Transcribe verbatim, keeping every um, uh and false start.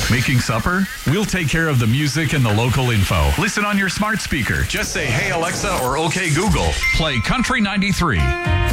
Making supper? We'll take care of the music and the local info. Listen on your smart speaker. Just say, hey Alexa or okay Google. Play Country ninety-three.